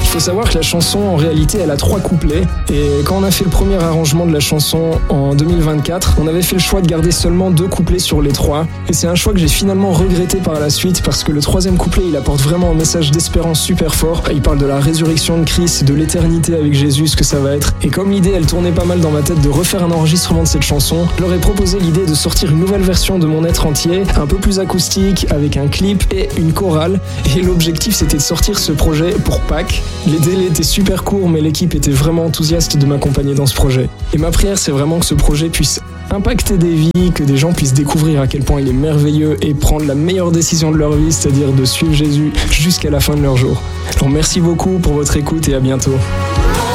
Faut savoir que la chanson, en réalité, elle a 3 couplets. Et quand on a fait le premier arrangement de la chanson en 2024, on avait fait le choix de garder seulement 2 couplets sur les 3. Et c'est un choix que j'ai finalement regretté par la suite parce que le 3e couplet, il apporte vraiment un message d'espérance super fort. Il parle de la résurrection de Christ, de l'éternité avec Jésus, ce que ça va être. Et comme l'idée, elle tournait pas mal dans ma tête de refaire un enregistrement de cette chanson, je leur ai proposé l'idée de sortir une nouvelle version de Mon être entier, un peu plus acoustique, avec un clip et une chorale. Et l'objectif, c'était de sortir ce projet pour Pâques. Les délais étaient super courts, mais l'équipe était vraiment enthousiaste de m'accompagner dans ce projet. Et ma prière, c'est vraiment que ce projet puisse impacter des vies, que des gens puissent découvrir à quel point il est merveilleux et prendre la meilleure décision de leur vie, c'est-à-dire de suivre Jésus jusqu'à la fin de leur jour. Alors merci beaucoup pour votre écoute et à bientôt.